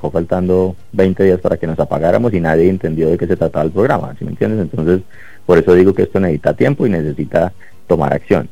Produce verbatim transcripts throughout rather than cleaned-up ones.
dejó faltando veinte días para que nos apagáramos y nadie entendió de qué se trataba el programa, ¿sí me entiendes? Entonces, por eso digo que esto necesita tiempo y necesita tomar acción.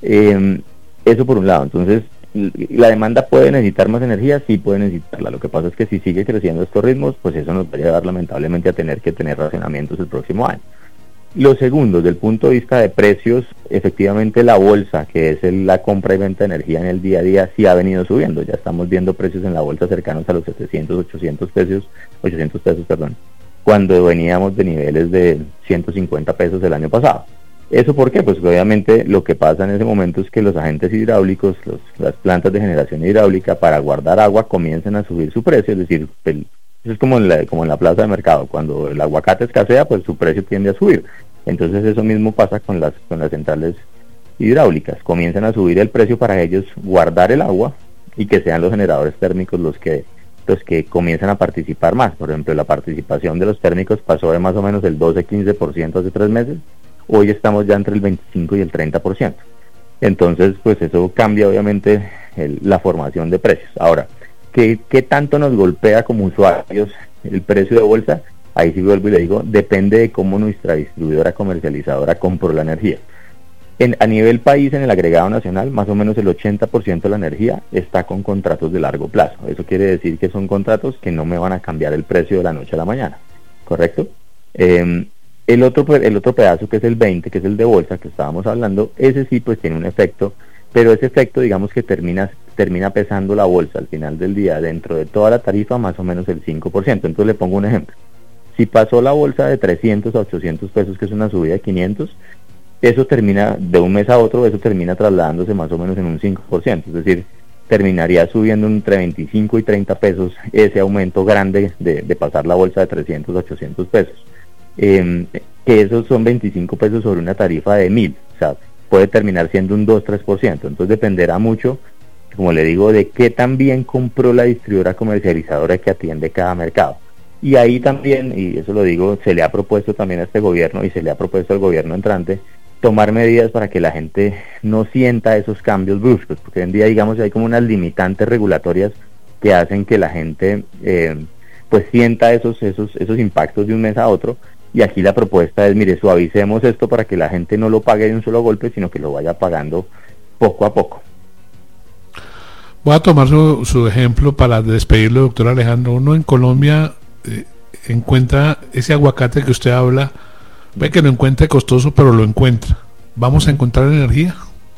Eh, eso por un lado. Entonces, ¿la demanda puede necesitar más energía? Sí puede necesitarla. Lo que pasa es que si sigue creciendo estos ritmos, pues eso nos va a llevar lamentablemente a tener que tener racionamientos el próximo año. Lo segundo, desde el punto de vista de precios, efectivamente la bolsa, que es el, la compra y venta de energía en el día a día, sí ha venido subiendo. Ya estamos viendo precios en la bolsa cercanos a los setecientos, ochocientos pesos, ochocientos pesos, perdón, cuando veníamos de niveles de ciento cincuenta pesos el año pasado. ¿Eso por qué? Pues obviamente lo que pasa en ese momento es que los agentes hidráulicos, los, las plantas de generación hidráulica para guardar agua comienzan a subir su precio, es decir, el, eso es como en, la, como en la plaza de mercado, cuando el aguacate escasea, pues su precio tiende a subir. Entonces eso mismo pasa con las, con las centrales hidráulicas, comienzan a subir el precio para ellos guardar el agua y que sean los generadores térmicos los que, los que comienzan a participar más. Por ejemplo, la participación de los térmicos pasó de más o menos el doce a quince por ciento hace tres meses, hoy estamos ya entre el veinticinco y el treinta por ciento. Entonces, pues eso cambia obviamente el, la formación de precios. Ahora, ¿qué, ¿qué tanto nos golpea como usuarios el precio de bolsa? Ahí sí vuelvo y le digo, depende de cómo nuestra distribuidora comercializadora compró la energía. En, a nivel país, en el agregado nacional, más o menos el ochenta por ciento de la energía está con contratos de largo plazo. Eso quiere decir que son contratos que no me van a cambiar el precio de la noche a la mañana, ¿correcto? Eh, el otro el otro pedazo, que es el veinte, que es el de bolsa que estábamos hablando, ese sí pues tiene un efecto, pero ese efecto digamos que termina termina pesando la bolsa al final del día dentro de toda la tarifa más o menos el cinco por ciento. Entonces le pongo un ejemplo. Si pasó la bolsa de trescientos a ochocientos pesos, que es una subida de quinientos, eso termina, de un mes a otro, eso termina trasladándose más o menos en un cinco por ciento, es decir, terminaría subiendo entre veinticinco y treinta pesos ese aumento grande de, de pasar la bolsa de trescientos a ochocientos pesos. Eh, que esos son veinticinco pesos sobre una tarifa de mil, o sea, puede terminar siendo un dos a tres por ciento, entonces dependerá mucho, como le digo, de qué tan bien compró la distribuidora comercializadora que atiende cada mercado. Y ahí también, y eso lo digo, se le ha propuesto también a este gobierno y se le ha propuesto al gobierno entrante tomar medidas para que la gente no sienta esos cambios bruscos, porque hoy en día digamos hay como unas limitantes regulatorias que hacen que la gente eh, pues sienta esos, esos, esos impactos de un mes a otro, y aquí la propuesta es, mire, suavicemos esto para que la gente no lo pague de un solo golpe, sino que lo vaya pagando poco a poco. Voy a tomar su, su ejemplo para despedirlo, doctor Alejandro. Uno en Colombia eh, encuentra ese aguacate que usted habla, ve que lo encuentre costoso, pero lo encuentra. ¿Vamos a encontrar energía?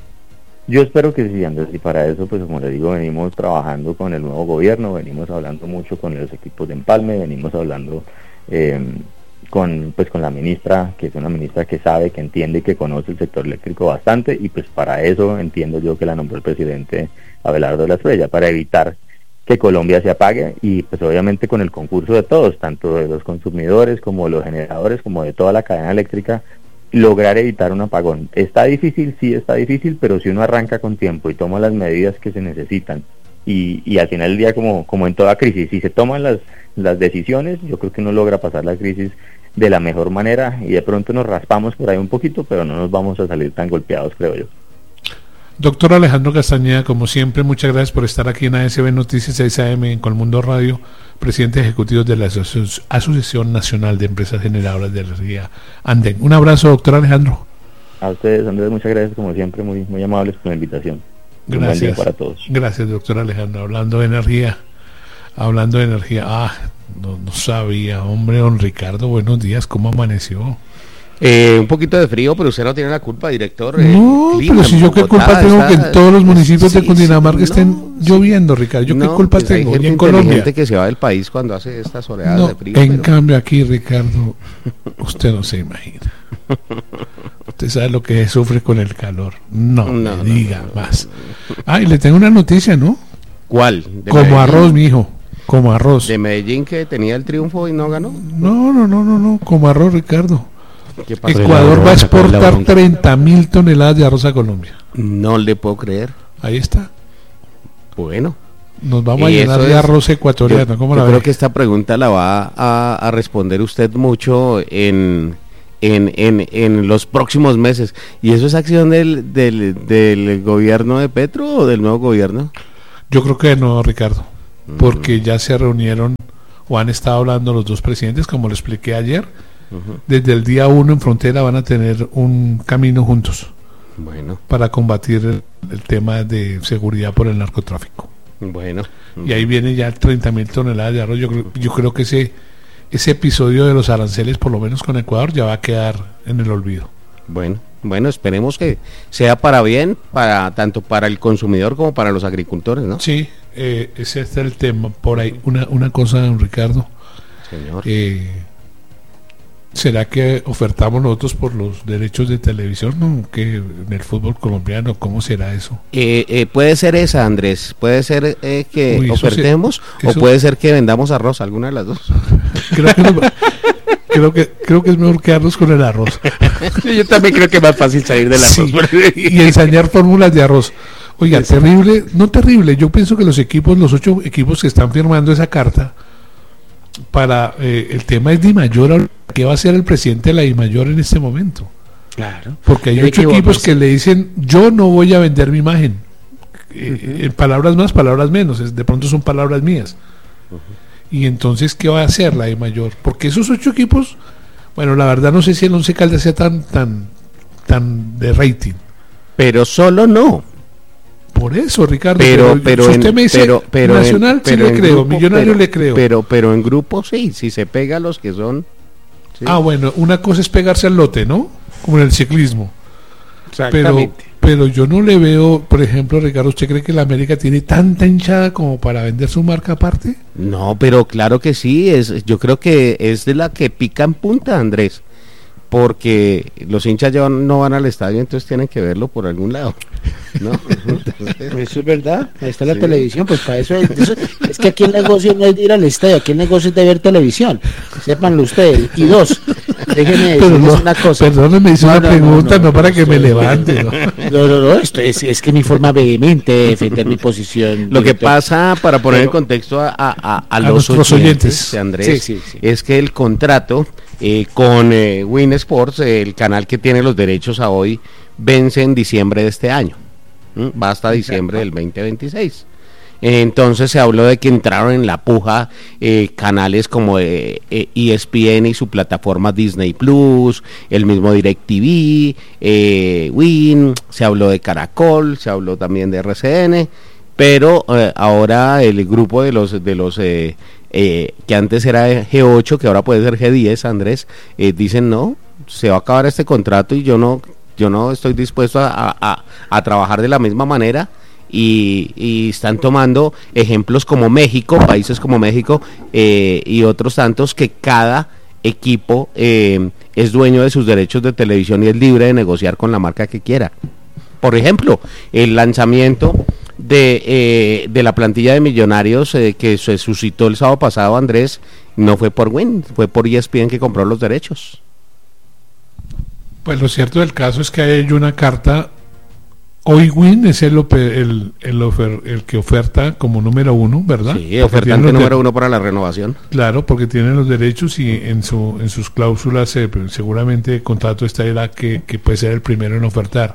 Yo espero que sí, Andrés, y para eso, pues como le digo, venimos trabajando con el nuevo gobierno, venimos hablando mucho con los equipos de empalme, venimos hablando eh, con pues con la ministra, que es una ministra que sabe, que entiende y que conoce el sector eléctrico bastante, y pues para eso entiendo yo que la nombró el presidente Abelardo de la Espriella, para evitar que Colombia se apague, y pues obviamente con el concurso de todos, tanto de los consumidores como de los generadores, como de toda la cadena eléctrica, lograr evitar un apagón. Está difícil, sí está difícil, pero si uno arranca con tiempo y toma las medidas que se necesitan, y, y al final del día, como, como en toda crisis, si se toman las, las decisiones, yo creo que uno logra pasar la crisis de la mejor manera, y de pronto nos raspamos por ahí un poquito, pero no nos vamos a salir tan golpeados, creo yo. Doctor Alejandro Castañeda, como siempre, muchas gracias por estar aquí en A S B Noticias seis A M en Colmundo Radio, presidente ejecutivo de la Aso- Asociación Nacional de Empresas Generadoras de Energía, ANDEN. Un abrazo, doctor Alejandro. A ustedes, Andrés, muchas gracias, como siempre, muy muy amables por la invitación. Gracias. Un buen día para todos. Gracias, doctor Alejandro. Hablando de energía, hablando de energía, ah, no, no sabía, hombre, don Ricardo, buenos días, ¿cómo amaneció? Eh, un poquito de frío, pero usted no tiene la culpa, director. No, clima, pero si yo qué Bogotá, culpa tengo está, que en todos los municipios sí, de Cundinamarca sí, estén no, lloviendo, Ricardo. ¿Yo no, qué culpa pues tengo? Hay gente Y en Colombia. inteligente que se va del país cuando hace estas oleadas No, de frío. en pero... cambio aquí, Ricardo, usted no se imagina. Usted sabe lo que sufre con el calor. No, No, me no, diga no, más. Ah, y le tengo una noticia, ¿no? ¿Cuál? ¿De Como Medellín? arroz, mijo. Como arroz. ¿De Medellín, que tenía el triunfo y no ganó? No, no, no, no, no. Como arroz, Ricardo. ¿Qué pasó? Ecuador va a bronca, la exportar bronca. treinta mil toneladas de arroz a Colombia. No le puedo creer. Ahí está. Bueno. Nos vamos a Y llenar eso de es- arroz ecuatoriano. Yo, ¿Cómo yo la creo ve? que esta pregunta la va a, a responder usted mucho en, en, en, en los próximos meses. ¿Y eso es acción del, del, del gobierno de Petro o del nuevo gobierno? Yo creo que no, Ricardo. Porque ya se reunieron o han estado hablando los dos presidentes, como lo expliqué ayer. Uh-huh. Desde el día uno en frontera van a tener un camino juntos. Bueno. Para combatir el, el tema de seguridad por el narcotráfico. Bueno. Y ahí viene ya treinta mil toneladas de arroz. Yo, yo creo que ese, ese episodio de los aranceles, por lo menos con Ecuador, ya va a quedar en el olvido. Bueno, bueno, esperemos que sea para bien, para tanto para el consumidor como para los agricultores, ¿no? Sí, eh, ese es el tema. Por ahí, una, una cosa, don Ricardo. Señor. Eh, ¿Será que ofertamos nosotros por los derechos de televisión, ¿no? Que en el fútbol colombiano, ¿cómo será eso? Eh, eh, puede ser esa, Andrés. Puede ser eh, que Uy, ofertemos se, o eso... puede ser que vendamos arroz, alguna de las dos. Creo que, no, creo que creo que es mejor quedarnos con el arroz. Yo también creo que es más fácil salir del arroz. Sí, y enseñar fórmulas de arroz. Oiga, sí. terrible, no terrible. Yo pienso que los equipos, los ocho equipos que están firmando esa carta para eh, el tema es DIMAYOR. ¿Qué va a hacer el presidente de la DIMAYOR en este momento? Claro. Porque hay ocho equipos que le dicen, yo no voy a vender mi imagen. Eh, uh-huh. En palabras más, palabras menos. Es, de pronto son palabras mías. Uh-huh. Y entonces, ¿qué va a hacer la DIMAYOR? Porque esos ocho equipos, bueno, la verdad no sé si el Once Caldas sea tan, tan, tan de rating. Pero solo no. Por eso, Ricardo. Pero, pero, pero si usted en, me dice pero, pero Nacional en, pero sí le creo, grupo, Millonario pero, le creo. Pero, pero en grupo sí, si se pega a los que son. Sí. Ah, bueno, una cosa es pegarse al lote, ¿no? Como en el ciclismo. Exactamente. Pero, pero yo no le veo, por ejemplo, Ricardo, ¿usted cree que la América tiene tanta hinchada como para vender su marca aparte? No, pero claro que sí, es, yo creo que es de la que pica en punta, Andrés. Porque los hinchas ya no van al estadio, entonces tienen que verlo por algún lado, ¿no? Entonces, eso es verdad, ahí está la sí. televisión, pues para eso es, eso es que aquí el negocio no es de ir al estadio, aquí el negocio es de ver televisión, sépanlo ustedes. Y dos, déjenme decirles no, una cosa. Perdón, me hizo no, una no, pregunta, no, no, no para que me levante. No, no, no, no esto es, es que mi forma vehemente de defender mi posición. Lo que pasa, para poner en contexto a, a, a, a, a los oyentes, oyentes, Andrés, sí, sí, sí. es que el contrato Eh, con eh, Win Sports, eh, el canal que tiene los derechos a hoy, vence en diciembre de este año. ¿Mm? Va hasta diciembre del veinte veintiséis. Eh, entonces se habló de que entraron en la puja eh, canales como eh, eh, E S P N y su plataforma Disney Plus, el mismo DirecTV, eh, Win, se habló de Caracol, se habló también de R C N, pero eh, ahora el grupo de los de los eh, eh, que antes era G ocho, que ahora puede ser G diez, Andrés, eh, dicen no, se va a acabar este contrato y yo no yo no estoy dispuesto a, a, a trabajar de la misma manera. Y, y están tomando ejemplos como México, países como México eh, y otros tantos, que cada equipo eh, es dueño de sus derechos de televisión y es libre de negociar con la marca que quiera. Por ejemplo, el lanzamiento de, eh, de la plantilla de Millonarios eh, que se suscitó el sábado pasado, Andrés, no fue por Win, fue por E S P N que compró los derechos. Pues lo cierto del caso es que hay una carta. Hoy Win es el, el, el, ofer, el que oferta como número uno, ¿verdad? Sí, ofertante número de... uno para la renovación. Claro, porque tienen los derechos y en su en sus cláusulas eh, seguramente el contrato está era que, que puede ser el primero en ofertar.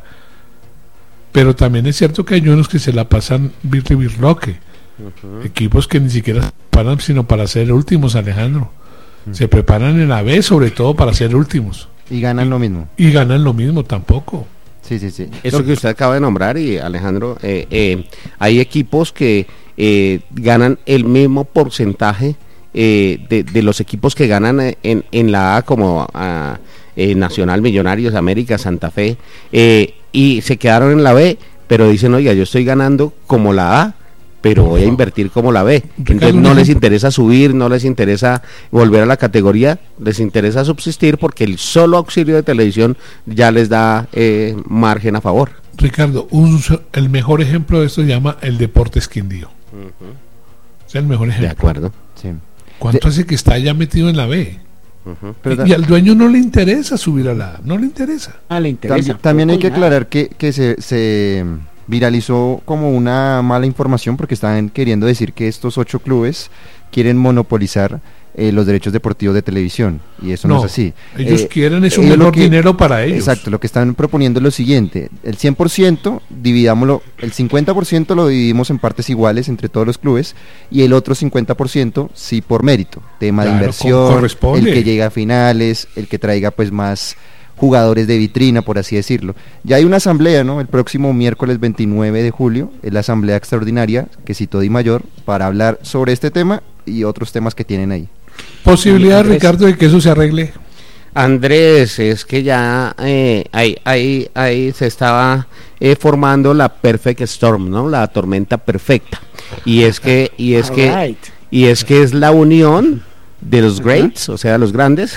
Pero también es cierto que hay unos que se la pasan birri birloque. Uh-huh. Equipos que ni siquiera se preparan sino para ser últimos, Alejandro. Uh-huh. Se preparan en la B sobre todo para ser últimos. Y ganan y, lo mismo. Y ganan lo mismo tampoco. Sí, sí, sí. Eso que usted acaba de nombrar, y Alejandro, eh, eh, hay equipos que eh, ganan el mismo porcentaje eh, de, de los equipos que ganan en, en la A, como a, eh, Nacional, Millonarios, América, Santa Fe, eh, y se quedaron en la B, pero dicen, oiga, yo estoy ganando como la A, pero voy a invertir como la B. Entonces no les interesa subir, no les interesa volver a la categoría, les interesa subsistir porque el solo auxilio de televisión ya les da eh, margen a favor. Ricardo, un, el mejor ejemplo de esto se llama el Deportes Quindío. Uh-huh. Es el mejor ejemplo. De acuerdo. Sí. ¿Cuánto de... hace que está ya metido en la B? Uh-huh. Pero y, y al dueño no le interesa subir a la A, no le interesa. Ah, le interesa. También, también hay que aclarar que, que se... se... viralizó como una mala información porque estaban queriendo decir que estos ocho clubes quieren monopolizar eh, los derechos deportivos de televisión, y eso no, no es así. Ellos eh, quieren es un menor que, dinero para ellos. Exacto, lo que están proponiendo es lo siguiente: el cien por ciento dividámoslo, el cincuenta por ciento lo dividimos en partes iguales entre todos los clubes, y el otro cincuenta por ciento sí por mérito, tema claro, de inversión, el que llega a finales, el que traiga pues más jugadores de vitrina, por así decirlo. Ya hay una asamblea, ¿no? El próximo miércoles veintinueve de julio es la asamblea extraordinaria que citó Di Mayor para hablar sobre este tema y otros temas que tienen ahí. ¿Posibilidad, Andrés, Ricardo, de que eso se arregle? Andrés, es que ya eh, ahí, ahí, ahí se estaba eh, formando la perfect storm, ¿no? La tormenta perfecta. Y es que, y es que, right. y es que es la unión de los greats, o sea, los grandes,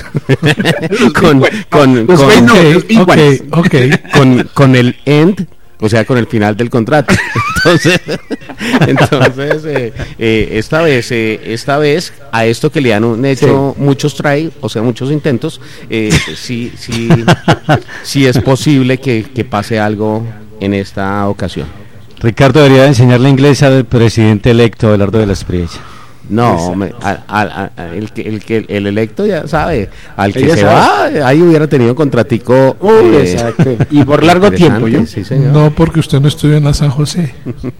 con, con, con, okay, okay, okay. con, con el end, o sea, con el final del contrato. Entonces, entonces eh, eh, esta vez, eh, esta vez a esto que le han hecho sí. muchos try, o sea, muchos intentos, eh, sí, sí, sí es posible que, que pase algo en esta ocasión. Ricardo debería enseñarle inglés al presidente electo Abelardo de la Espriella. No, me, a, a, a, el que el que el electo ya sabe, al que se sabe. va, ahí hubiera tenido un contratico. Uy, eh, exacto. Y por largo tiempo, ¿yo? Sí, señor. No, porque usted no estudió en la San José.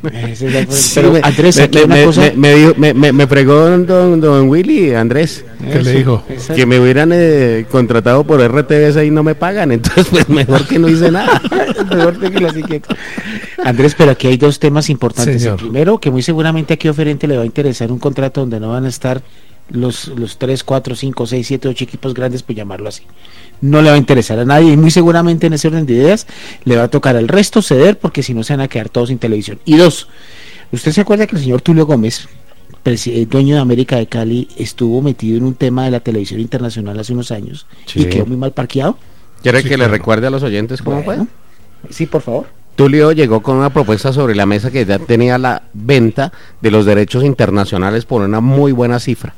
Pero me, Andrés, me, me, cosa... me, me, dijo, me, me, me pregó don, don Willy, Andrés. ¿Qué le dijo? Exacto. Que me hubieran eh, contratado por R T V y no me pagan, entonces pues mejor que no hice nada. Mejor que lo que... Andrés, pero aquí hay dos temas importantes. Señor. El primero, que muy seguramente aquí a Oferente le va a interesar un contrato donde no van a estar los los tres, cuatro, cinco, seis, siete, ocho equipos grandes, por llamarlo así. No le va a interesar a nadie y muy seguramente en ese orden de ideas le va a tocar al resto ceder, porque si no se van a quedar todos sin televisión. Y dos, ¿usted se acuerda que el señor Tulio Gómez, dueño de América de Cali, estuvo metido en un tema de la televisión internacional hace unos años sí. y quedó muy mal parqueado? ¿Quiere sí, que claro. le recuerde a los oyentes cómo bueno. fue? Sí, por favor. Tulio llegó con una propuesta sobre la mesa que ya tenía la venta de los derechos internacionales por una muy buena cifra.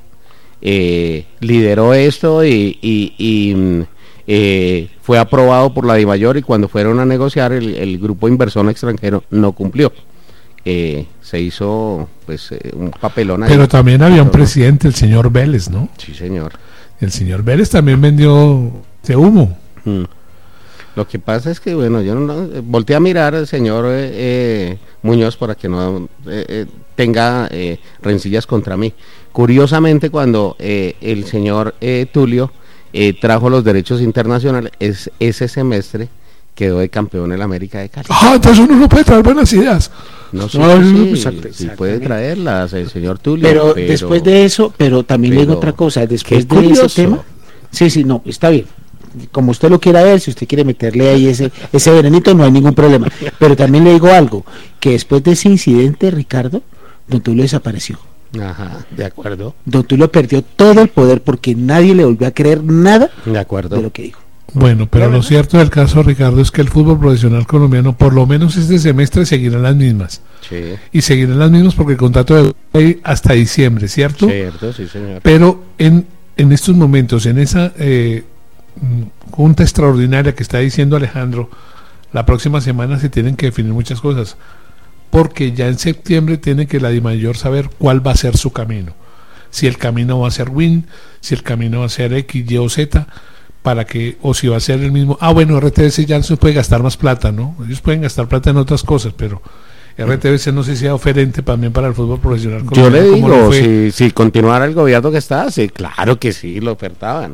Eh, lideró esto y, y, y eh, fue aprobado por la Di Mayor, y cuando fueron a negociar el, el grupo inversor extranjero no cumplió. Eh, se hizo pues eh, un papelón ahí. Pero también había un presidente, el señor Vélez, ¿no? Sí, señor. El señor Vélez también vendió de humo. Mm. Lo que pasa es que, bueno, yo no, no volteé a mirar al señor eh, eh, Muñoz para que no eh, eh, tenga eh, rencillas contra mí. Curiosamente, cuando eh, el señor eh, Tulio eh, trajo los derechos internacionales, es, ese semestre quedó de campeón en la América de Cali. Ah, entonces uno no puede traer buenas ideas. No, sí, no, sí, exacto, sí puede traerlas el señor Tulio. Pero, pero después de eso, pero también le digo otra cosa, después de curioso. ese tema, sí, sí, no, está bien. Como usted lo quiera ver, si usted quiere meterle ahí ese ese venenito, no hay ningún problema. Pero también le digo algo, que después de ese incidente, Ricardo, don Tulio desapareció. Ajá, de acuerdo. Don Tulio perdió todo el poder porque nadie le volvió a creer nada de acuerdo de lo que dijo. Bueno, pero lo cierto del caso, Ricardo, es que el fútbol profesional colombiano, por lo menos este semestre, seguirá las mismas. Sí. Y seguirán las mismas porque el contrato de hasta diciembre, ¿cierto? Cierto, sí, señor. Pero en, en estos momentos, en esa eh, junta extraordinaria que está diciendo Alejandro, la próxima semana se tienen que definir muchas cosas, porque ya en septiembre tiene que la Di Mayor saber cuál va a ser su camino. Si el camino va a ser Win, si el camino va a ser X, Y o Z, para que, o si va a ser el mismo. Ah, bueno, R T V C ya no se puede gastar más plata, ¿no? Ellos pueden gastar plata en otras cosas, pero R T V C no sé si sea oferente también para el fútbol profesional. Yo le digo, si, si continuara el gobierno que está, sí, claro que sí, lo ofertaban.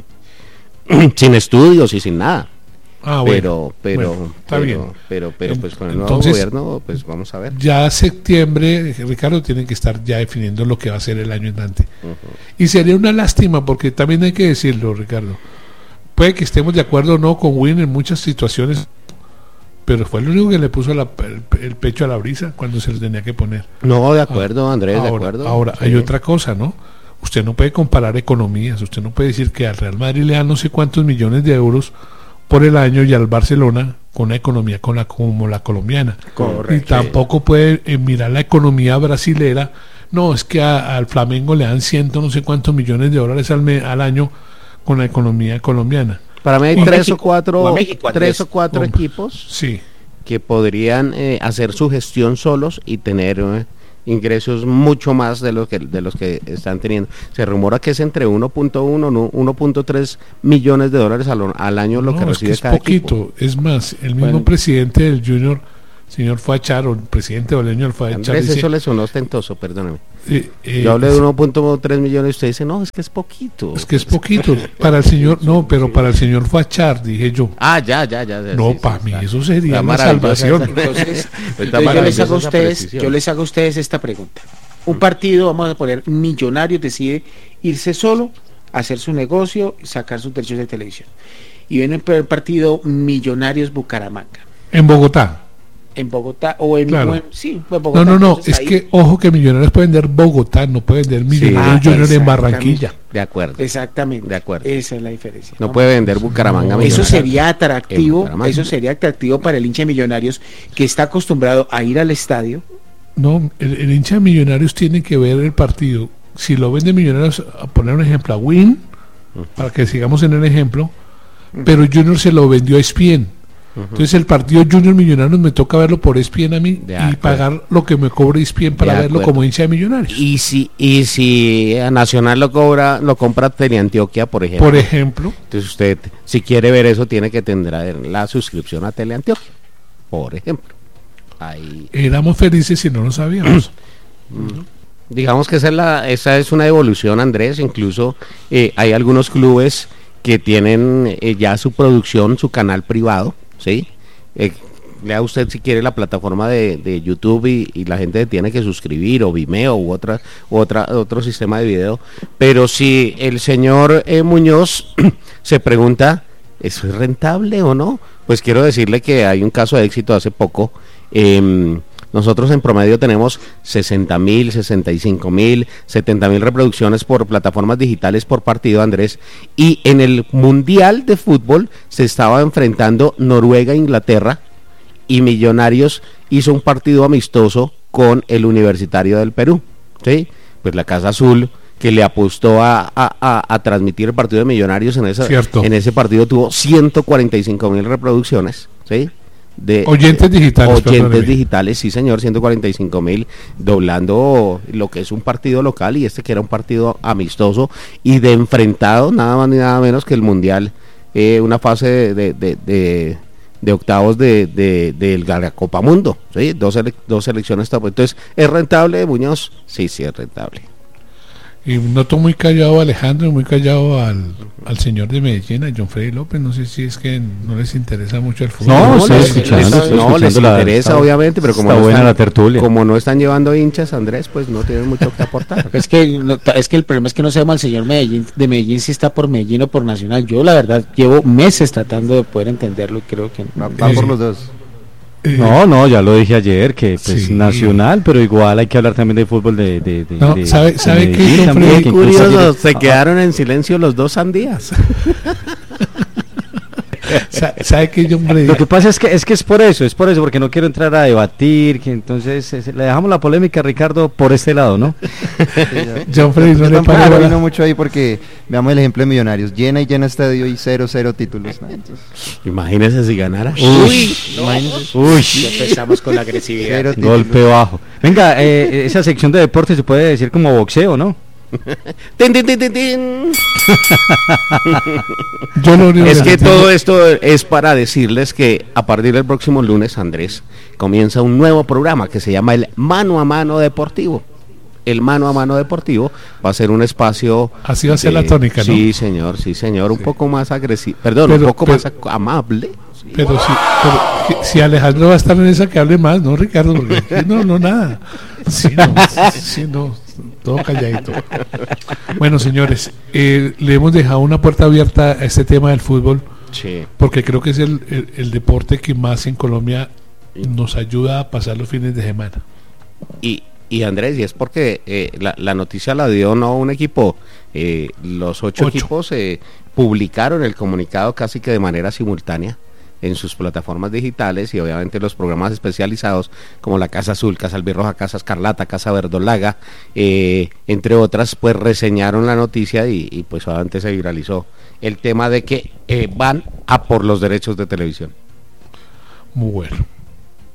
Sin estudios y sin nada. Ah, bueno, pero, pero, bueno, está pero, bien. pero, pero, pero, pues con el nuevo Entonces, gobierno, pues vamos a ver. Ya septiembre, Ricardo, tienen que estar ya definiendo lo que va a ser el año entrante. Uh-huh. Y sería una lástima, porque también hay que decirlo, Ricardo. Puede que estemos de acuerdo o no con Win en muchas situaciones, pero fue el único que le puso la, el, el pecho a la brisa cuando se le tenía que poner. No, de acuerdo, Andrés, ahora, de acuerdo. Ahora, sí. Hay otra cosa, ¿no? Usted no puede comparar economías, usted no puede decir que al Real Madrid le dan no sé cuántos millones de euros por el año y al Barcelona con una economía con la, como la colombiana. Correcto. Y tampoco puede eh, mirar la economía brasilera. No, es que a, al Flamengo le dan ciento no sé cuántos millones de dólares al, me, al año con la economía colombiana. Para mí hay o tres México, o cuatro, o México, tres o cuatro Hombre, equipos sí. que podrían eh, hacer su gestión solos y tener ingresos mucho más de los que de los que están teniendo. Se rumora que es entre uno punto uno, uno punto tres millones de dólares al, al año lo no, que recibe es que cada es poquito, equipo. Es más, el mismo bueno. presidente del Junior, señor Fachar, o el presidente Oleño Fachar, Andrés, dice, eso le sonó ostentoso, perdóname. Eh, eh, Yo hablé de uno punto tres millones y usted dice, no, es que es poquito. Es que es poquito, para el señor, no, pero para el señor Fachar, dije yo. Ah, ya, ya, ya. No, sí, para sí, mí está, eso sería una salvación. Entonces, entonces yo, les hago a ustedes, yo les hago a ustedes esta pregunta. Un partido, vamos a poner, Millonarios decide irse solo, hacer su negocio, sacar sus derechos de televisión. Y viene el partido Millonarios Bucaramanga. En Bogotá. En Bogotá o en, claro. o en sí, pues Bogotá. No, no, no, es ahí... que ojo que Millonarios puede vender Bogotá, no puede vender Millonarios sí. ah, Junior en Barranquilla. De acuerdo. Exactamente. De acuerdo. Esa es la diferencia. No, no puede vender Bucaramanga. No, eso sería atractivo, eso sería atractivo para el hincha de Millonarios que está acostumbrado a ir al estadio. No, el, el hincha de Millonarios tiene que ver el partido. Si lo vende Millonarios, a poner un ejemplo a Win, uh-huh. para que sigamos en el ejemplo, uh-huh. pero Junior se lo vendió a E S P N. Uh-huh. Entonces el partido Junior Millonarios me toca verlo por E S P N a mí de y acuerdo. Pagar lo que me cobre E S P N para verlo como hincha de Millonarios. Y si y si a Nacional lo cobra, lo compra Teleantioquia, por ejemplo. Por ejemplo. Entonces usted, si quiere ver eso, tiene que tener la suscripción a Teleantioquia, por ejemplo. Ahí. Éramos felices si no lo sabíamos. uh-huh. Digamos que esa es, la, esa es una evolución, Andrés. Incluso eh, hay algunos clubes que tienen eh, ya su producción, su canal privado, ¿sí? Eh, lea usted si quiere la plataforma de, de YouTube y, y la gente tiene que suscribir, o Vimeo u otra, u otra otro sistema de video. Pero si el señor eh, Muñoz se pregunta, ¿eso es rentable o no? Pues quiero decirle que hay un caso de éxito hace poco. Eh, nosotros en promedio tenemos sesenta mil, sesenta y cinco mil, setenta mil reproducciones por plataformas digitales por partido, Andrés, y en el Mundial de Fútbol se estaba enfrentando Noruega-Inglaterra y Millonarios hizo un partido amistoso con el Universitario del Perú, ¿sí? Pues la Casa Azul, que le apostó a, a, a, a transmitir el partido de Millonarios en, esa, en ese partido, tuvo ciento cuarenta y cinco mil reproducciones, ¿sí? De oyentes digitales oyentes perdóname. digitales, sí señor, ciento cuarenta y cinco mil, doblando lo que es un partido local, y este que era un partido amistoso y de enfrentado nada más ni nada menos que el Mundial, eh, una fase de, de, de, de, de octavos de, de, de la Copa Mundo, ¿sí? dos, ele dos selecciones top. Entonces, ¿es rentable, Muñoz? Sí, sí es rentable. Y noto muy callado a Alejandro, muy callado al, al señor de Medellín, a John Freddy López. No sé si es que no les interesa mucho el fútbol. No, no, les, escuchando, les, no les interesa, la, obviamente, pero como está no, buena están, la tertulia. Como no están llevando hinchas, Andrés, pues no tienen mucho que aportar. es, que, no, es que el problema es que no sabemos al señor Medellín, de Medellín si está por Medellín o por Nacional. Yo, la verdad, llevo meses tratando de poder entenderlo y creo que va, va por los dos. No, no, ya lo dije ayer, que pues sí. nacional, pero igual hay que hablar también de fútbol de... de, de no, de, ¿sabe, de sabe Medellín, que también, que curioso, se ah, quedaron en silencio los dos sandías. ¿Sabe qué, John Freddy? Lo que pasa es que es que es por eso, es por eso, porque no quiero entrar a debatir, que entonces es, le dejamos la polémica a Ricardo por este lado, ¿no? John Freddy, no le parece mucho ahí porque veamos el ejemplo de Millonarios, llena y llena estadio y cero, cero títulos. ¿No? Entonces, imagínese si ganara. Uy, no. Uy, ya empezamos con la agresividad. Golpe bajo. Venga, eh, esa sección de deportes se puede decir como boxeo, ¿no? tin, tin, tin, tin, tin. Yo lo es que todo esto es para decirles que a partir del próximo lunes, Andrés, comienza un nuevo programa que se llama el Mano a Mano Deportivo. El Mano a Mano Deportivo va a ser un espacio... Así va a ser la tónica, ¿no? Sí, señor, sí, señor, un sí. poco más agresivo, perdón, pero, un poco pero, más amable. Sí. Pero, si, pero si Alejandro va a estar en esa, que hable más, ¿no, Ricardo? Porque no, no, nada. Sí, no, sí, no, todo calladito. Bueno, señores, eh, le hemos dejado una puerta abierta a este tema del fútbol, sí. porque creo que es el, el, el deporte que más en Colombia nos ayuda a pasar los fines de semana. Y... Y Andrés, y es porque eh, la, la noticia la dio no un equipo, eh, los ocho, ocho. equipos eh, publicaron el comunicado casi que de manera simultánea en sus plataformas digitales, y obviamente los programas especializados como la Casa Azul, Casa Albirroja, Casa Escarlata, Casa Verdolaga, eh, entre otras, pues reseñaron la noticia y, y pues obviamente se viralizó el tema de que eh, van a por los derechos de televisión. Muy bueno.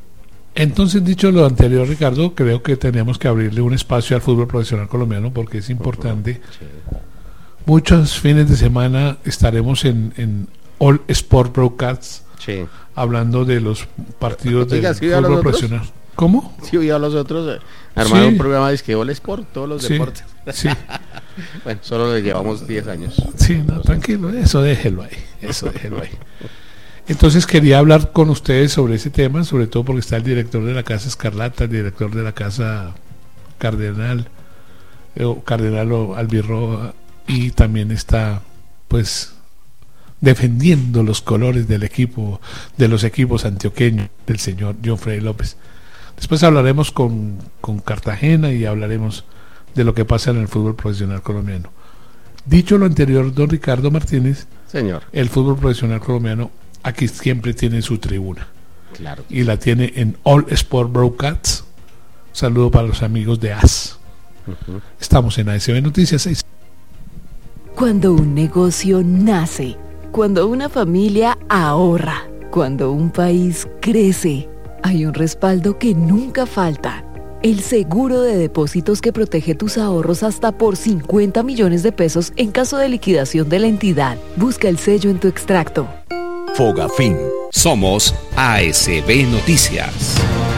Entonces, dicho lo anterior, Ricardo, creo que tenemos que abrirle un espacio al fútbol profesional colombiano porque es importante. Sí. Muchos fines de semana estaremos en, en All Sport Broadcasts, sí, hablando de los partidos del Oiga, ¿sí fútbol profesional. ¿Cómo? Sí, oí a los otros eh, armar sí. un programa de que All Sport, todos los sí. deportes. Sí. Bueno, solo le llevamos diez años. Sí, no, tranquilo, eso déjelo ahí, eso déjelo ahí. Entonces quería hablar con ustedes sobre ese tema, sobre todo porque está el director de la Casa Escarlata, el director de la Casa Cardenal, eh, Cardenal o Albirroja, y también está, pues, defendiendo los colores del equipo, de los equipos antioqueños, del señor Joffrey López. Después hablaremos con, con Cartagena y hablaremos de lo que pasa en el fútbol profesional colombiano. Dicho lo anterior, don Ricardo Martínez, señor, el fútbol profesional colombiano aquí siempre tiene su tribuna. Claro. Y la tiene en All Sport Broadcasts. Saludo para los amigos de A S. Uh-huh. Estamos en A S B Noticias seis. Cuando un negocio nace, cuando una familia ahorra, cuando un país crece, hay un respaldo que nunca falta. El seguro de depósitos que protege tus ahorros hasta por cincuenta millones de pesos en caso de liquidación de la entidad. Busca el sello en tu extracto. Fogafín. Somos A S B Noticias.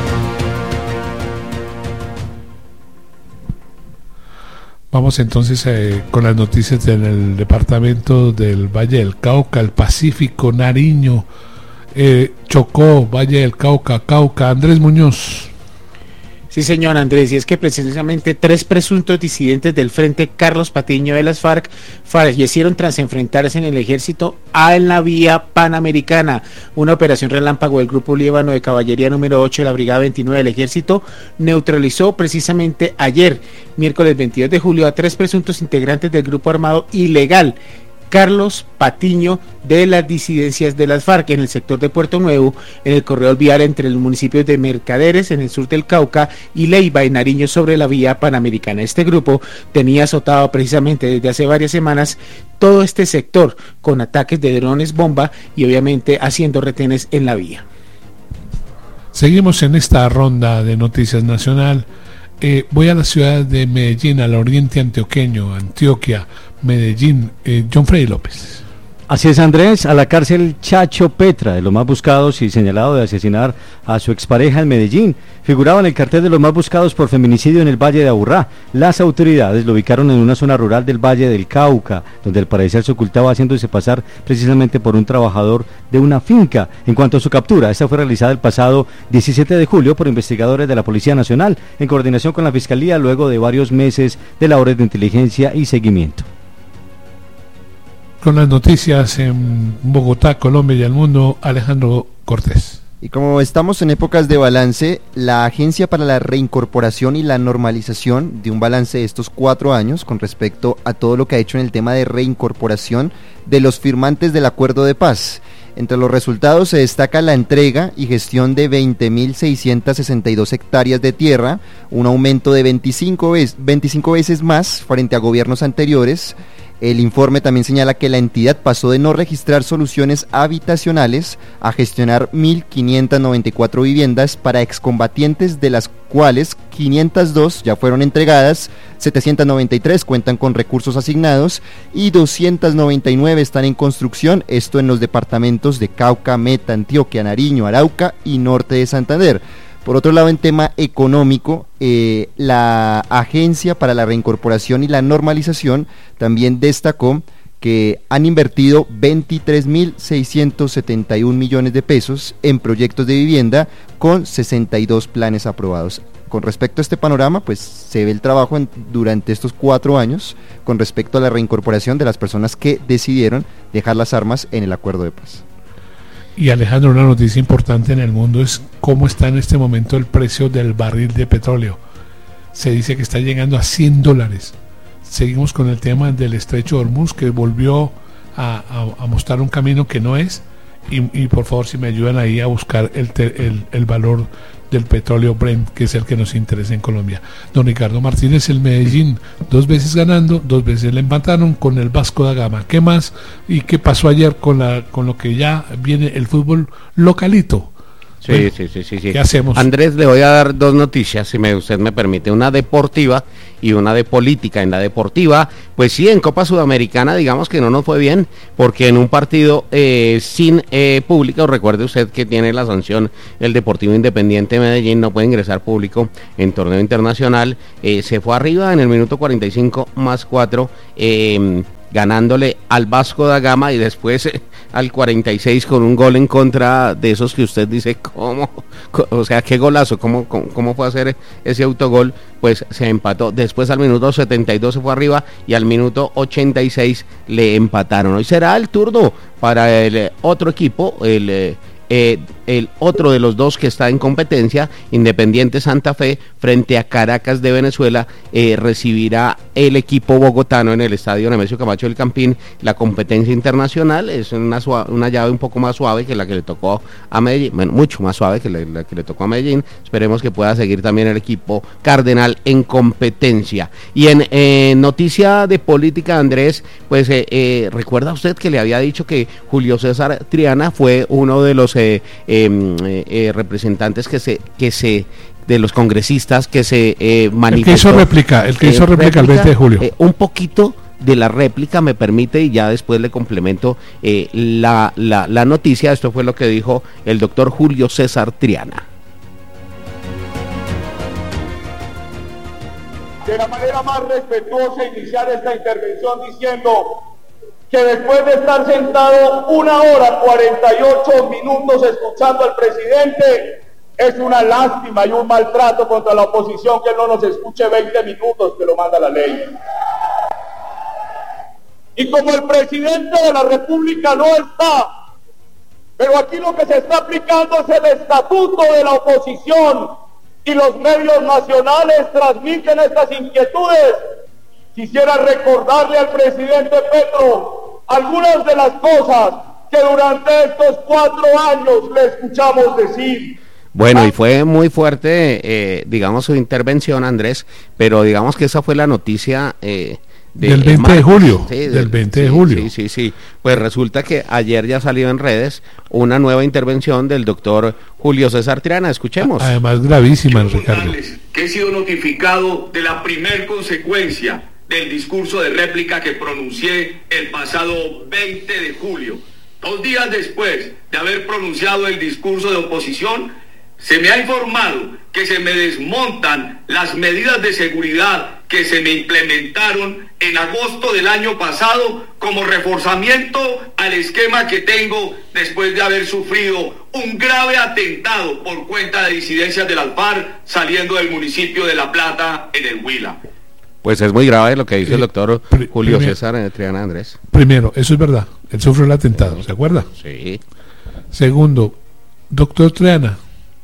Vamos entonces eh, con las noticias del departamento del Valle del Cauca, el Pacífico, Nariño, eh, Chocó, Valle del Cauca, Cauca. Andrés Muñoz. Sí, señor Andrés, y es que precisamente tres presuntos disidentes del Frente Carlos Patiño de las FARC fallecieron tras enfrentarse en el ejército a en la vía Panamericana. Una operación relámpago del Grupo Líbano de Caballería número ocho de la Brigada veintinueve del Ejército neutralizó precisamente ayer, miércoles veintidós de julio, a tres presuntos integrantes del Grupo Armado Ilegal Carlos Patiño de las disidencias de las FARC en el sector de Puerto Nuevo, en el corredor vial entre los municipios de Mercaderes en el sur del Cauca y Leiva en Nariño sobre la vía Panamericana. Este grupo tenía azotado precisamente desde hace varias semanas todo este sector con ataques de drones bomba y obviamente haciendo retenes en la vía. Seguimos en esta ronda de noticias nacional. Eh, voy a la ciudad de Medellín, al oriente antioqueño, Antioquia, Medellín. eh, Joffrey López. Así es, Andrés, a la cárcel Chacho Petra, de los más buscados y señalado de asesinar a su expareja en Medellín. Figuraba en el cartel de los más buscados por feminicidio en el Valle de Aburrá. Las autoridades lo ubicaron en una zona rural del Valle del Cauca, donde al parecer se ocultaba haciéndose pasar precisamente por un trabajador de una finca. En cuanto a su captura, esta fue realizada el pasado diecisiete de julio por investigadores de la Policía Nacional, en coordinación con la Fiscalía, luego de varios meses de labores de inteligencia y seguimiento. Con las noticias en Bogotá, Colombia y el mundo, Alejandro Cortés. Y como estamos en épocas de balance, la Agencia para la Reincorporación y la Normalización dio un balance de estos cuatro años con respecto a todo lo que ha hecho en el tema de reincorporación de los firmantes del Acuerdo de Paz. Entre los resultados se destaca la entrega y gestión de veinte mil seiscientas sesenta y dos hectáreas de tierra, un aumento de veinticinco veces más frente a gobiernos anteriores. El informe también señala que la entidad pasó de no registrar soluciones habitacionales a gestionar mil quinientas noventa y cuatro viviendas para excombatientes, de las cuales quinientas dos ya fueron entregadas, setecientas noventa y tres cuentan con recursos asignados y doscientas noventa y nueve están en construcción, esto en los departamentos de Cauca, Meta, Antioquia, Nariño, Arauca y Norte de Santander. Por otro lado, en tema económico, eh, la Agencia para la Reincorporación y la Normalización también destacó que han invertido veintitrés mil seiscientos setenta y un millones de pesos en proyectos de vivienda con sesenta y dos planes aprobados. Con respecto a este panorama, pues se ve el trabajo en, durante estos cuatro años con respecto a la reincorporación de las personas que decidieron dejar las armas en el Acuerdo de Paz. Y Alejandro, una noticia importante en el mundo es cómo está en este momento el precio del barril de petróleo. Se dice que está llegando a cien dólares. Seguimos con el tema del estrecho de Hormuz, que volvió a, a, a mostrar un camino que no es. Y, y por favor, si me ayudan ahí a buscar el, te, el, el valor del petróleo Brent, que es el que nos interesa en Colombia. Don Ricardo Martínez, el Medellín, dos veces ganando, dos veces le empataron con el Vasco da Gama. ¿Qué más? ¿Y qué pasó ayer con la con lo que ya viene el fútbol localito Sí, bueno, sí, sí, sí, sí. ¿Qué hacemos? Andrés, le voy a dar dos noticias, si me, usted me permite, una deportiva y una de política. En la deportiva, pues sí, en Copa Sudamericana, digamos que no nos fue bien, porque en un partido eh, sin eh, público, recuerde usted que tiene la sanción el Deportivo Independiente de Medellín, no puede ingresar público en torneo internacional, eh, se fue arriba en el minuto cuarenta y cinco más cuatro, eh, ganándole al Vasco da Gama y después eh, al cuarenta y seis con un gol en contra de esos que usted dice, ¿cómo? O sea, qué golazo, ¿cómo, cómo, cómo fue a hacer ese autogol? Pues se empató, después al minuto setenta y dos se fue arriba y al minuto ochenta y seis le empataron. Hoy será el turno para el eh, otro equipo, el... Eh, Eh, el otro de los dos que está en competencia, Independiente Santa Fe, frente a Caracas de Venezuela, eh, recibirá el equipo bogotano en el estadio Nemesio Camacho del Campín. La competencia internacional es una, suave, una llave un poco más suave que la que le tocó a Medellín, bueno, mucho más suave que la, la que le tocó a Medellín. Esperemos que pueda seguir también el equipo cardenal en competencia. Y en eh, noticia de política, Andrés, pues eh, eh, recuerda usted que le había dicho que Julio César Triana fue uno de los eh, eh, eh, representantes que se que se de los congresistas que se eh, manifestó. El que hizo réplica, el que hizo eh, réplica, réplica el veinte de julio. Eh, un poquito de la réplica me permite y ya después le complemento eh, la, la, la noticia. Esto fue lo que dijo el doctor Julio César Triana. De la manera más respetuosa iniciar esta intervención diciendo que después de estar sentado una hora cuarenta y ocho minutos escuchando al presidente, es una lástima y un maltrato contra la oposición que él no nos escuche veinte minutos que lo manda la ley. Y como el presidente de la República no está, pero aquí lo que se está aplicando es el estatuto de la oposición y los medios nacionales transmiten estas inquietudes, quisiera recordarle al presidente Petro algunas de las cosas que durante estos cuatro años le escuchamos decir. Bueno, y fue muy fuerte, eh, digamos, su intervención, Andrés, pero digamos que esa fue la noticia eh, de, del veinte eh, de julio. Sí, del, del veinte sí, de julio. Sí, sí, sí. Pues resulta que ayer ya salió en redes una nueva intervención del doctor Julio César Triana. Escuchemos. Además, gravísima, Ricardo. Que he sido notificado de la primer consecuencia del discurso de réplica que pronuncié el pasado veinte de julio. Dos días después de haber pronunciado el discurso de oposición, se me ha informado que se me desmontan las medidas de seguridad que se me implementaron en agosto del año pasado como reforzamiento al esquema que tengo después de haber sufrido un grave atentado por cuenta de disidencias de las FARC saliendo del municipio de La Plata en el Huila. Pues es muy grave lo que dice eh, el doctor pr- Julio primero, César Triana, Andrés. Primero, eso es verdad, él sufrió el atentado, ¿se acuerda? Sí. Segundo, doctor Triana,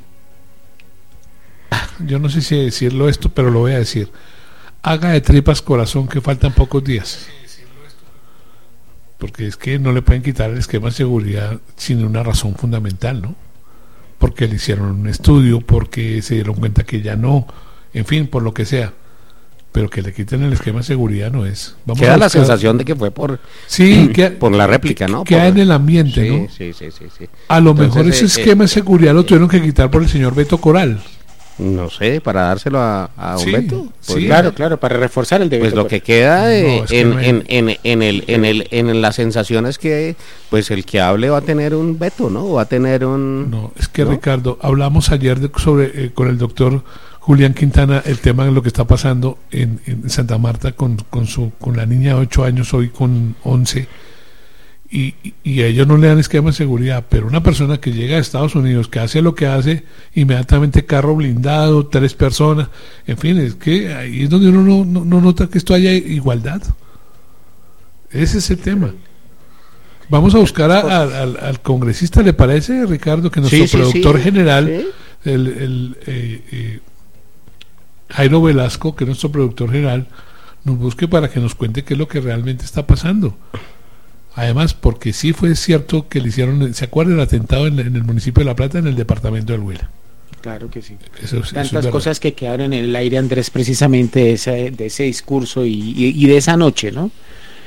yo no sé si decirlo esto, pero lo voy a decir. Haga de tripas corazón que faltan pocos días. Porque es que no le pueden quitar el esquema de seguridad sin una razón fundamental, ¿no? Porque le hicieron un estudio, porque se dieron cuenta que ya no, en fin, por lo que sea. Pero que le quiten el esquema de seguridad no es. Vamos queda a la sensación de que fue por sí, que, por la réplica, ¿no? Queda por, en el ambiente, sí, ¿no? Sí, sí, sí, sí. A lo Entonces, mejor ese eh, esquema de seguridad eh, lo tuvieron que quitar por el señor Beto Coral. No sé, para dárselo a, a un sí, Beto. Pues sí, claro, claro, para reforzar el de Pues Beto, lo que queda eh, no, en, que en, en, en, el, en, el, en la sensación es que pues el que hable va a tener un veto, ¿no? Va a tener un... No, es que ¿no? Ricardo, hablamos ayer de, sobre eh, con el doctor Julián Quintana el tema de lo que está pasando en, en Santa Marta con, con, su, con la niña de ocho años, hoy con once. Y, y a ellos no le dan esquema de seguridad, pero una persona que llega a Estados Unidos, que hace lo que hace, inmediatamente carro blindado, tres personas, en fin, es que ahí es donde uno no, no, no nota que esto haya igualdad. Ese es el tema. Vamos a buscar a, a, al, al congresista, ¿le parece, Ricardo, que nuestro sí, sí, productor sí, general, sí. el, el eh, eh, Jairo Velasco, que es nuestro productor general, nos busque para que nos cuente qué es lo que realmente está pasando? Además, porque sí fue cierto que le hicieron, ¿se acuerda el atentado en, en el municipio de La Plata, en el departamento del Huila? Claro que sí. Eso, eso Tantas es cosas que quedaron en el aire, Andrés, precisamente de ese, de ese discurso y, y, y de esa noche, ¿no?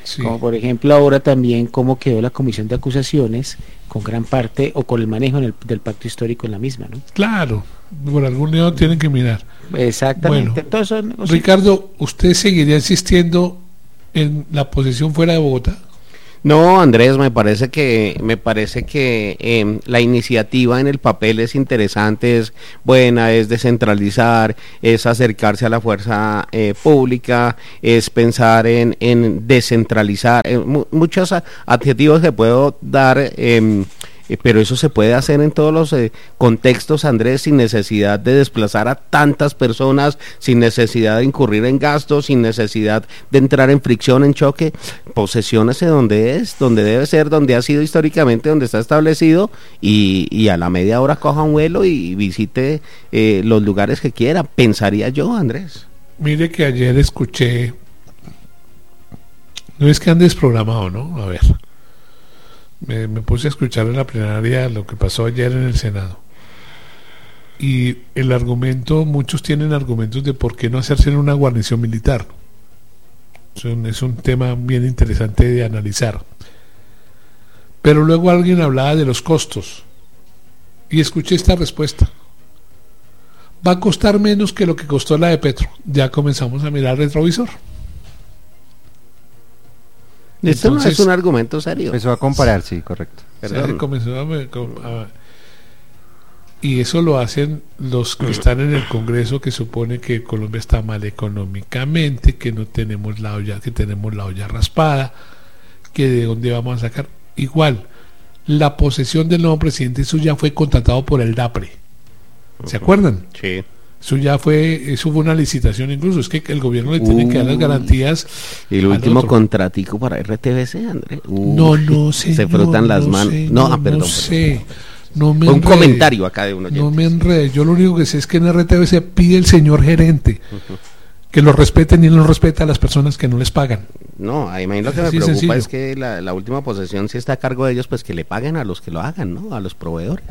Sí. Como por ejemplo ahora también cómo quedó la comisión de acusaciones con gran parte o con el manejo en el, del pacto histórico en la misma, ¿no? Claro, por algún lado tienen que mirar. Exactamente. Bueno, Entonces, son, o sea, Ricardo, ¿usted seguiría insistiendo en la posesión fuera de Bogotá? No, Andrés, me parece que me parece que eh, la iniciativa en el papel es interesante, es buena, es descentralizar, es acercarse a la fuerza eh, pública, es pensar en, en descentralizar, eh, mu muchos adjetivos que puedo dar, eh, eh, pero eso se puede hacer en todos los eh, contextos, Andrés, sin necesidad de desplazar a tantas personas, sin necesidad de incurrir en gastos, sin necesidad de entrar en fricción, en choque. Posesiones donde es, donde debe ser, donde ha sido históricamente, donde está establecido, y, y a la media hora coja un vuelo y visite eh, los lugares que quiera, pensaría yo, Andrés. Mire que ayer escuché, no es que han desprogramado, ¿no? A ver, me, me puse a escuchar en la plenaria lo que pasó ayer en el Senado, y el argumento, muchos tienen argumentos de por qué no hacerse en una guarnición militar. Es un, es un tema bien interesante de analizar. Pero luego alguien hablaba de los costos y escuché esta respuesta: va a costar menos que lo que costó la de Petro. Ya comenzamos a mirar retrovisor. Esto Entonces, no es un argumento serio. Empezó a comparar, sí, correcto. Se comenzó a, a, y eso lo hacen los que están en el Congreso, que supone que Colombia está mal económicamente, que no tenemos la olla, que tenemos la olla raspada, que de dónde vamos a sacar. Igual, la posesión del nuevo presidente, eso ya fue contratado por el DAPRE. ¿Se acuerdan? Sí. Eso ya fue, eso fue una licitación incluso, es que el gobierno le tiene uh, que dar las garantías. Y el último contratico para R T V C, André. Uh, no, no sé. Se frotan las no manos. Sé, no, no, ah, perdón. No sé. No me un enrede, comentario acá de uno. No me enrede. Yo lo único que sé es que en R T V C pide el señor gerente uh-huh. que lo respeten, y él no respeta a las personas que no les pagan. No, a mí lo que me preocupa sencillo. es que la, la última posesión, si está a cargo de ellos, pues que le paguen a los que lo hagan, ¿no? A los proveedores.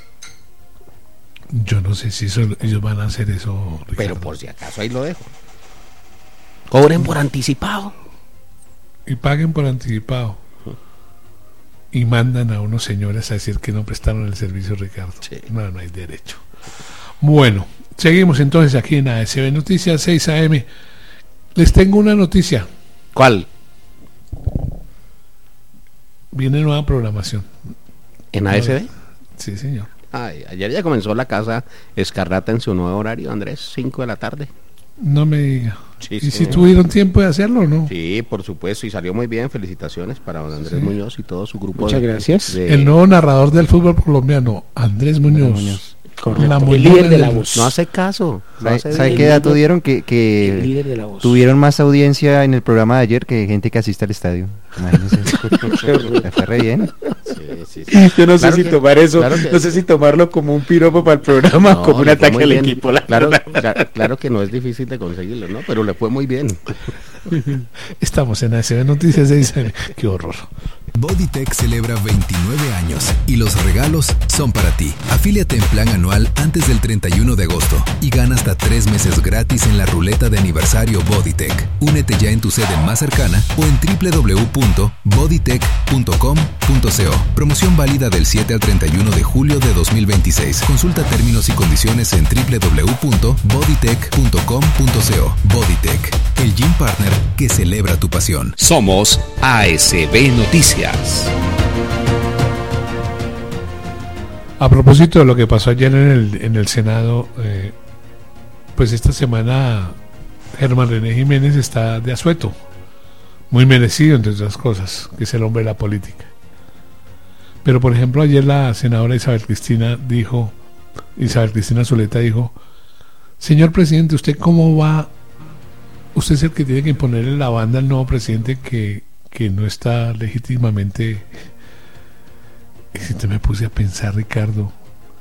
Yo no sé si eso, ellos van a hacer eso, Ricardo. Pero por si acaso ahí lo dejo. Cobren por anticipado. Y paguen por anticipado. Y mandan a unos señores a decir que no prestaron el servicio, Ricardo. Sí. No, no hay derecho. Bueno, seguimos entonces aquí en A S B Noticias seis A M. Les tengo una noticia. ¿Cuál? Viene nueva programación. ¿En A S B? Sí, señor. Ay, ayer ya comenzó la Casa Escarlata en su nuevo horario, Andrés, cinco de la tarde. No me diga. Sí, ¿Y sí, si tuvieron tiempo de hacerlo o no? Sí, por supuesto, y salió muy bien. Felicitaciones para don Andrés sí. Muñoz y todo su grupo. Muchas de, gracias. De... El nuevo narrador del fútbol colombiano, Andrés Muñoz. Muñoz. La el líder de la voz. No hace caso. No hace ¿Sabe qué dato dieron? Que, que el líder de la voz. Tuvieron más audiencia en el programa de ayer que gente que asiste al estadio. Imagínense. Me fue re bien. Sí, sí, sí. Yo no claro sé que, si tomar eso, claro que, no sé si tomarlo como un piropo para el programa o no, como un ataque al equipo. La claro, claro, claro que no es difícil de conseguirlo, ¿no? Pero le fue muy bien. Estamos en A S B Noticias seis A M. Qué horror. Bodytech celebra veintinueve años y los regalos son para ti. Afíliate en plan anual antes del treinta y uno de agosto y gana hasta tres meses gratis en la ruleta de aniversario Bodytech. Únete ya en tu sede más cercana o en doble u doble u doble u punto bodytech punto com punto co. Promoción válida del siete al treinta y uno de julio de dos mil veintiséis. Consulta términos y condiciones en doble u doble u doble u punto bodytech punto com punto co. Bodytech, el gym partner que celebra tu pasión. Somos A S B Noticias. A propósito de lo que pasó ayer en el, en el Senado, eh, pues esta semana Germán René Jiménez está de asueto, muy merecido entre otras cosas, que es el hombre de la política. Pero por ejemplo ayer la senadora Isabel Cristina dijo, Isabel Cristina Zuleta dijo: señor presidente, ¿usted cómo va? Usted es el que tiene que imponerle la banda al nuevo presidente que que no está legítimamente. Entonces me puse a pensar, Ricardo,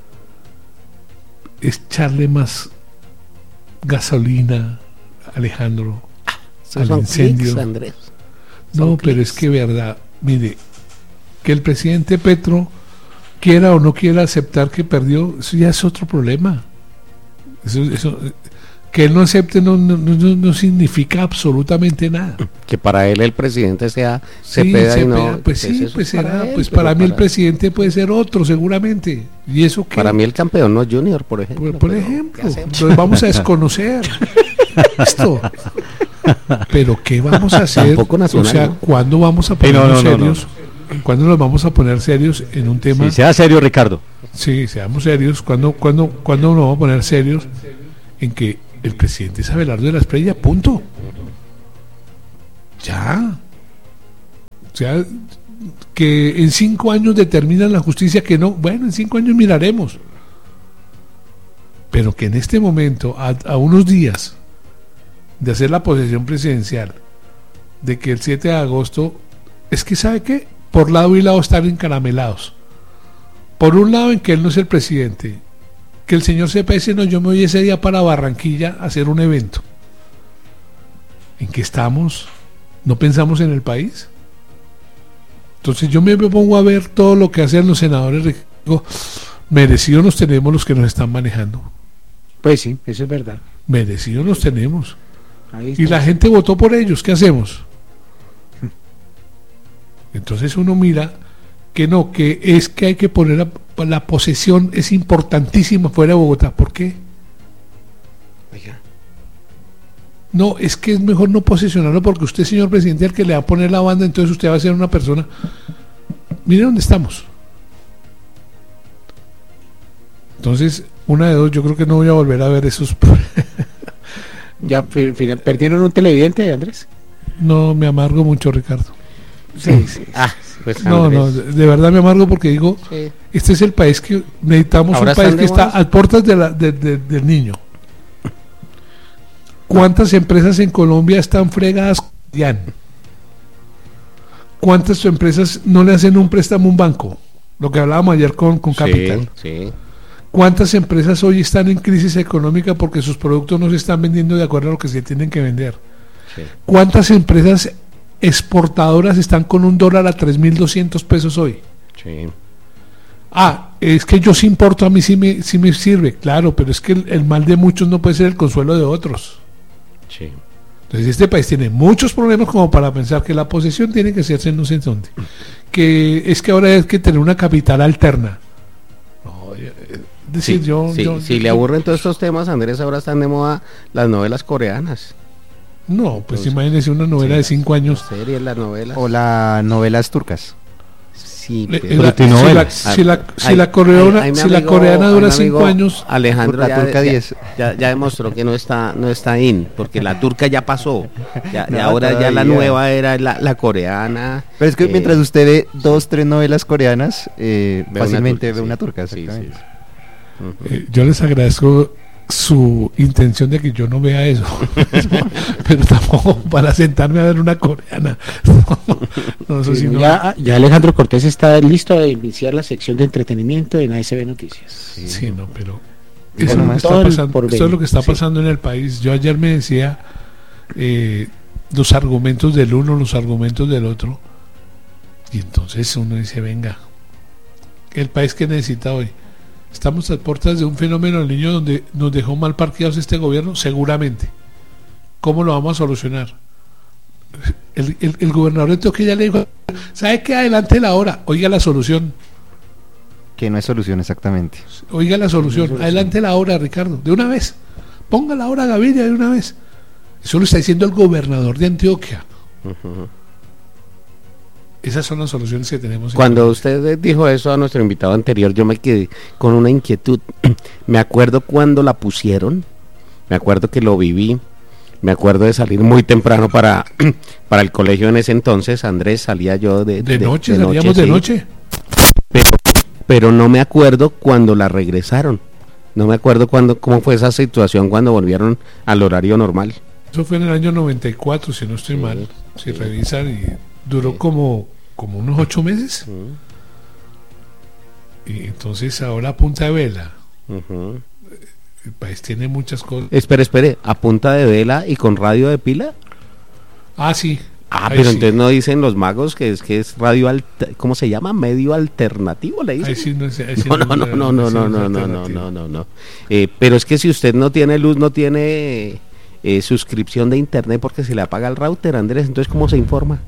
es echarle más gasolina, Alejandro, ah, al incendio. Clics, Andrés. No, clics. Pero es que verdad, mire, que el presidente Petro quiera o no quiera aceptar que perdió, eso ya es otro problema. Eso, eso, que él no acepte no, no, no, no significa absolutamente nada. Que para él el presidente sea Cepeda sí, y no... Pues sí, pues, pues será, para él, pues para mí para... el presidente puede ser otro seguramente. ¿Y eso qué? Para mí el campeón no Junior, por ejemplo. Por, por ejemplo, entonces vamos a desconocer esto. Pero ¿qué vamos a hacer? Nacional, o sea, ¿no? ¿cuándo vamos a ponernos no, no, serios? No, no. ¿Cuándo nos vamos a poner serios en un tema? Sí, sea serio, Ricardo. Sí, seamos serios. ¿Cuándo, cuándo, cuándo nos vamos a poner serios en que el presidente es Abelardo de la Espriella? Punto. Ya. O sea, que en cinco años determinan la justicia que no. Bueno, en cinco años miraremos. Pero que en este momento, a, a unos días de hacer la posesión presidencial, de que el siete de agosto, es que ¿sabe qué? Por lado y lado están encaramelados. Por un lado en que él no es el presidente, que el señor Cepeda dice, no, yo me voy ese día para Barranquilla a hacer un evento. ¿En qué estamos? ¿No pensamos en el país? Entonces yo me pongo a ver todo lo que hacen los senadores, digo, merecidos nos tenemos los que nos están manejando. Pues sí, eso es verdad. Merecidos los tenemos. Y la gente votó por ellos, ¿qué hacemos? Entonces uno mira que no, que es que hay que poner la, la posesión es importantísima fuera de Bogotá. ¿Por qué? Oiga. No, es que es mejor no posesionarlo porque usted, señor presidente, el que le va a poner la banda, entonces usted va a ser una persona. Mire dónde estamos. Entonces, una de dos, yo creo que no voy a volver a ver esos. ¿Ya perdieron un televidente, Andrés? No, me amargo mucho, Ricardo. Sí, sí. Ah, pues no, no, de, de verdad me amargo porque digo, sí. Este es el país que necesitamos, un país que está a puertas de la, de, de, del niño. ¿Cuántas empresas en Colombia están fregadas? ¿Cuántas empresas no le hacen un préstamo a un banco? Lo que hablábamos ayer con, con Capital. Sí, sí. ¿Cuántas empresas hoy están en crisis económica porque sus productos no se están vendiendo de acuerdo a lo que se tienen que vender? Sí. ¿Cuántas empresas exportadoras están con un dólar a tres mil doscientos pesos hoy? Sí. Ah, es que yo sí importo, a mí sí me, sí me sirve, claro, pero es que el, el mal de muchos no puede ser el consuelo de otros. Sí. Entonces este país tiene muchos problemas como para pensar que la posesión tiene que hacerse en no sé dónde, que es que ahora hay que tener una capital alterna. No, es decir, sí, yo, sí, yo, si yo, le aburren todos estos temas, Andrés, ahora están de moda las novelas coreanas. No, pues Entonces, imagínese una novela sí, de cinco años. Series, las novelas. O las novelas turcas. Sí, Le, pero la, si, la, si, la, si, la coreana, ay, ay, si amigo, la coreana dura cinco años, Alejandro la ya, turca ya, diez. Ya, ya demostró que no está no está in, porque la turca ya pasó. Ya, no, y ahora todavía. Ya la nueva era la, la coreana. Pero es que eh, mientras usted ve dos, tres novelas coreanas, eh, ve fácilmente una turca, ve sí. una turca. Sí, sí. Uh-huh. eh, yo les agradezco su intención de que yo no vea eso, pero tampoco para sentarme a ver una coreana. No, no, eso sí, sí no. ya, ya Alejandro Cortés está listo a iniciar la sección de entretenimiento en A S B Noticias. Sí, sí no, pero eso, bueno, es, está pasando, esto es lo que está pasando sí. en el país. Yo ayer me decía eh, los argumentos del uno, los argumentos del otro, y entonces uno dice, venga, el país que necesita hoy. ¿Estamos a puertas de un fenómeno del niño donde nos dejó mal parqueados este gobierno? Seguramente. ¿Cómo lo vamos a solucionar? El, el, el gobernador de Antioquia ya le dijo, ¿sabe qué? Adelante la hora, oiga la solución. Que no es solución exactamente. Oiga la solución, no solución. Adelante la hora, Ricardo, de una vez. Ponga la hora, Gaviria, de una vez. Eso lo está diciendo el gobernador de Antioquia. Uh-huh. Esas son las soluciones que tenemos. Cuando usted dijo eso a nuestro invitado anterior, yo me quedé con una inquietud. Me acuerdo cuando la pusieron, me acuerdo que lo viví, me acuerdo de salir muy temprano para, para el colegio en ese entonces. Andrés, salía yo de, de, de noche, de salíamos noche, de sí. noche. Pero, pero no me acuerdo cuando la regresaron. No me acuerdo cuando, cómo fue esa situación cuando volvieron al horario normal. Eso fue en el año noventa y cuatro, si no estoy sí, mal. Si sí. revisan y... duró sí. como, como unos ocho meses. Uh-huh. Y entonces ahora a punta de vela. Uh-huh. El país tiene muchas cosas. Espere, espere, ¿a punta de vela y con radio de pila? Ah, sí. Ah, Ay, pero sí. Entonces no dicen los magos que es que es radio, alter, ¿cómo se llama? Medio alternativo, le dicen. Ay, sí, no, sí, no, no, no, no, no, no, no, no, no, no, no, no. Eh, pero es que si usted no tiene luz, no tiene eh, suscripción de internet porque se le apaga el router, Andrés, entonces ¿cómo se informa?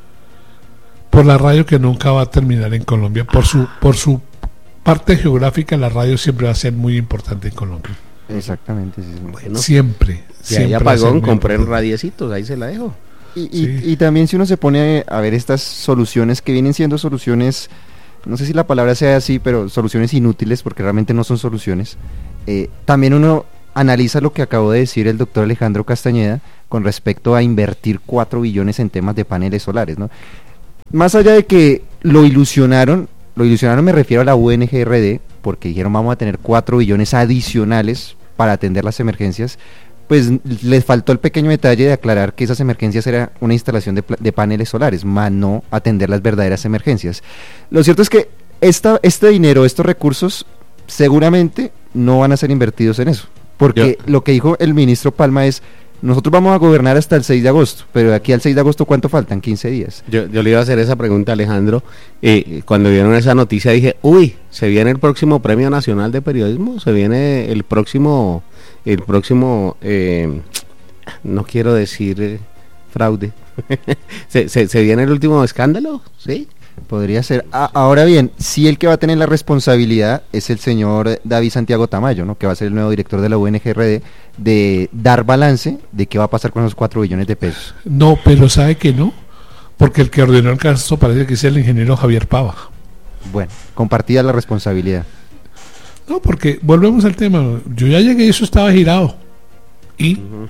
Por la radio que nunca va a terminar en Colombia, por ah. su, por su parte geográfica, la radio siempre va a ser muy importante en Colombia. Exactamente, sí. Bueno, siempre. Si hay apagón, compren radiecitos, ahí se la dejo. Y, y, sí. y también si uno se pone a ver estas soluciones que vienen siendo soluciones, no sé si la palabra sea así, pero soluciones inútiles, porque realmente no son soluciones, eh, también uno analiza lo que acabó de decir el doctor Alejandro Castañeda con respecto a invertir cuatro billones en temas de paneles solares, ¿no? Más allá de que lo ilusionaron, lo ilusionaron me refiero a la U N G R D, porque dijeron vamos a tener cuatro billones adicionales para atender las emergencias, pues les faltó el pequeño detalle de aclarar que esas emergencias era una instalación de, de paneles solares, más no atender las verdaderas emergencias. Lo cierto es que esta, este dinero, estos recursos, seguramente no van a ser invertidos en eso, porque Yo. lo que dijo el ministro Palma es, nosotros vamos a gobernar hasta el seis de agosto, pero de aquí al seis de agosto, ¿cuánto faltan? quince días. Yo, yo le iba a hacer esa pregunta a Alejandro, eh, cuando vieron esa noticia dije, uy, se viene el próximo Premio Nacional de Periodismo, se viene el próximo... el próximo, eh, no quiero decir eh, fraude, ¿Se, se, ¿se viene el último escándalo? ¿Sí? Podría ser. Ah, ahora bien, sí el que va a tener la responsabilidad es el señor David Santiago Tamayo, ¿no? Que va a ser el nuevo director de la U N G R D, de dar balance de qué va a pasar con esos cuatro billones de pesos. No, pero ¿sabe que no? Porque el que ordenó el caso parece que es el ingeniero Javier Pava. Bueno, compartida la responsabilidad. No, porque volvemos al tema. Yo ya llegué y eso estaba girado. ¿Y? Uh-huh.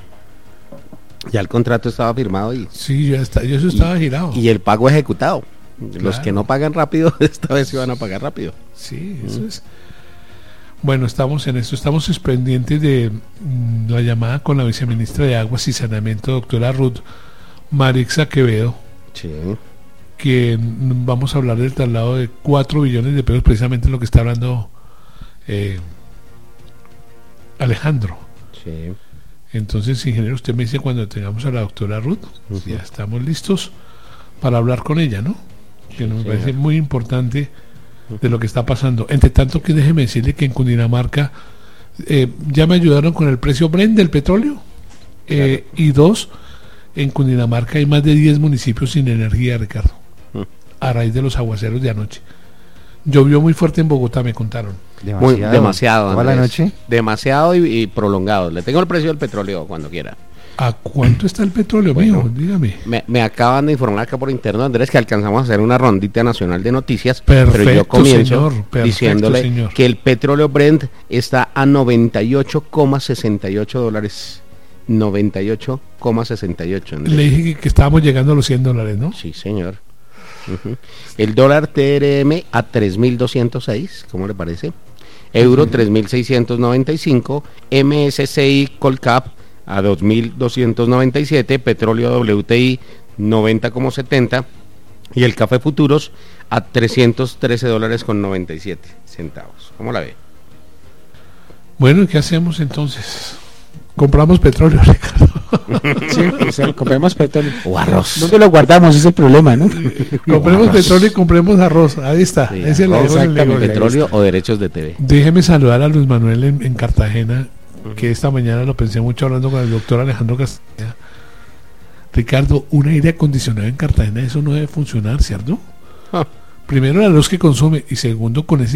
Ya el contrato estaba firmado y... Sí, ya está, y eso estaba y, girado. Y el pago ejecutado. Claro. Los que no pagan rápido, esta vez se van a pagar rápido. Sí, eso uh-huh. es. Bueno, estamos en esto. Estamos pendientes de mmm, la llamada con la viceministra de Aguas y Saneamiento, doctora Ruth Marixa Quevedo. Sí. Que mmm, vamos a hablar del traslado de cuatro billones de pesos, precisamente lo que está hablando... Eh, Alejandro. Sí. Entonces, ingeniero, usted me dice cuando tengamos a la doctora Ruth, uh-huh. ya estamos listos para hablar con ella, ¿no? Que sí, me parece señor. muy importante de lo que está pasando. Entre tanto, que déjeme decirle que en Cundinamarca eh, ya me ayudaron con el precio Brent del petróleo, eh, claro. y dos, en Cundinamarca hay más de diez municipios sin energía, Ricardo, uh-huh. a raíz de los aguaceros de anoche. Llovió muy fuerte en Bogotá, me contaron. Demasiado. Muy, demasiado. ¿Toda la noche? Demasiado y, y prolongado. Le tengo el precio del petróleo cuando quiera. ¿A cuánto está el petróleo, bueno, mío? Dígame. Me, me acaban de informar acá por interno, Andrés, que alcanzamos a hacer una rondita nacional de noticias. Perfecto, pero yo comienzo señor, perfecto, diciéndole señor. que el petróleo Brent está a noventa y ocho coma sesenta y ocho dólares. noventa y ocho coma sesenta y ocho. Le dije que, que estábamos llegando a los cien dólares, ¿no? Sí, señor. Uh-huh. El dólar T R M a tres mil doscientos seis, ¿cómo le parece? Euro uh-huh. tres mil seiscientos noventa y cinco, M S C I Colcap a dos mil doscientos noventa y siete, petróleo W T I noventa coma setenta y el café futuros a trescientos trece dólares con noventa y siete centavos. ¿Cómo la ve? Bueno, ¿qué hacemos entonces? Compramos petróleo, Ricardo. Sí, o sea, compremos petróleo. O arroz. ¿Dónde lo guardamos? Ese es el problema, ¿no? Compremos petróleo y compremos arroz. Ahí está. Sí, ese arroz, es el exactamente. Petróleo o derechos de T V. Déjeme saludar a Luis Manuel en, en Cartagena, uh-huh. que esta mañana lo pensé mucho hablando con el doctor Alejandro Castañeda. Ricardo, un aire acondicionado en Cartagena, eso no debe funcionar, ¿cierto? Ah. Primero, la luz que consume y segundo, con ese